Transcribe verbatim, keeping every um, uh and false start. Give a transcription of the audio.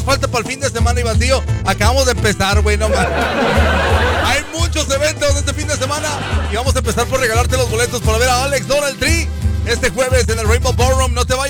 falta para el fin de semana y vacío. Acabamos de empezar, güey, no más. Hay muchos eventos este fin de semana y vamos a empezar por regalarte los boletos para ver a Alex Donald Tree este jueves en el Rainbow Ballroom. No te vayas.